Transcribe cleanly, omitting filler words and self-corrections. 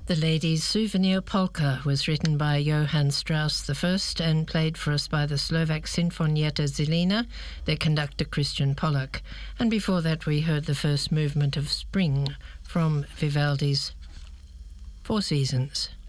The Ladies' Souvenir Polka was written by Johann Strauss I and played for us by the Slovak Sinfonietta Zelina, their conductor Christian Pollack. And before that we heard the first movement of Spring from Vivaldi's Four Seasons.